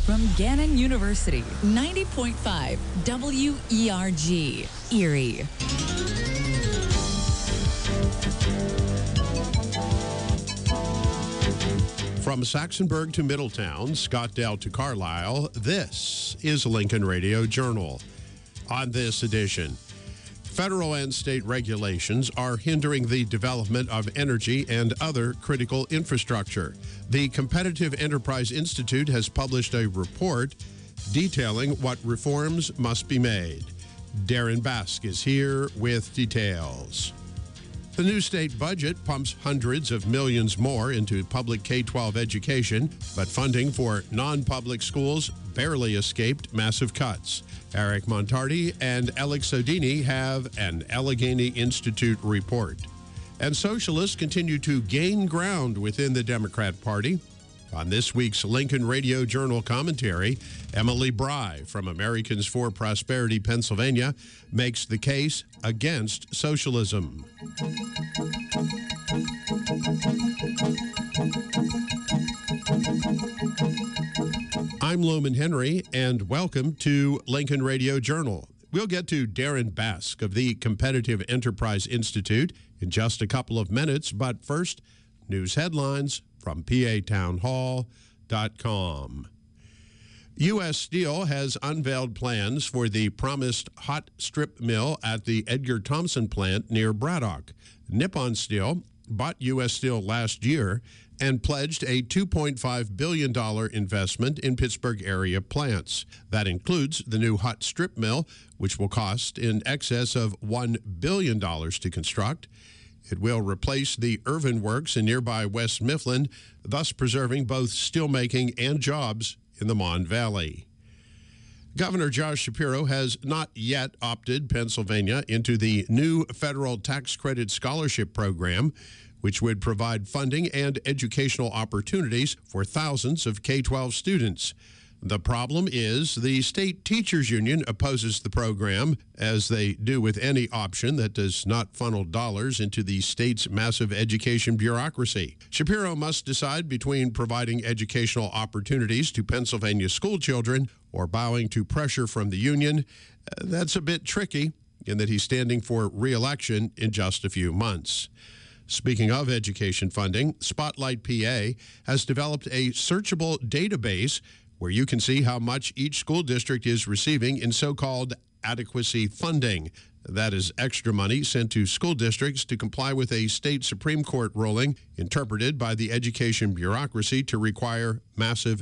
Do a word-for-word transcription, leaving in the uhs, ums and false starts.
From Gannon University, ninety point five W E R G, Erie. From Saxonburg to Middletown, Scottdale to Carlisle, this is Lincoln Radio Journal. On this edition, federal and state regulations are hindering the development of energy and other critical infrastructure. The Competitive Enterprise Institute has published a report detailing what reforms must be made. Darren Bask is here with details. The new state budget pumps hundreds of millions more into public K twelve education, but funding for non-public schools barely escaped massive cuts. Eric Montardi and Alex Sodini have an Allegheny Institute report. And socialists continue to gain ground within the Democrat Party. On this week's Lincoln Radio Journal commentary, Emily Bry from Americans for Prosperity, Pennsylvania, makes the case against socialism. I'm Luman Henry, and welcome to Lincoln Radio Journal. We'll get to Darren Bask of the Competitive Enterprise Institute in just a couple of minutes, but first, news headlines from P A town hall dot com. U S Steel has unveiled plans for the promised hot strip mill at the Edgar Thomson plant near Braddock. Nippon Steel bought U S Steel last year and pledged a two point five billion dollars investment in Pittsburgh area plants. That includes the new hot strip mill, which will cost in excess of one billion dollars to construct. It will replace the Irvin Works in nearby West Mifflin, thus preserving both steelmaking and jobs in the Mon Valley. Governor Josh Shapiro has not yet opted Pennsylvania into the new federal tax credit scholarship program, which would provide funding and educational opportunities for thousands of K twelve students. The problem is the state teachers union opposes the program, as they do with any option that does not funnel dollars into the state's massive education bureaucracy. Shapiro must decide between providing educational opportunities to Pennsylvania school children or bowing to pressure from the union. Uh, that's a bit tricky in that he's standing for re-election in just a few months. Speaking of education funding, Spotlight P A has developed a searchable database where you can see how much each school district is receiving in so-called adequacy funding. That is extra money sent to school districts to comply with a state Supreme Court ruling interpreted by the education bureaucracy to require massive